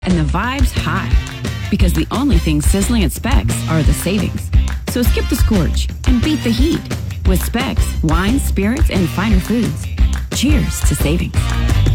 and the vibe's high. Because the only things sizzling at Specs are the savings. So skip the scorch and beat the heat with Specs, wines, spirits, and finer foods. Cheers to savings.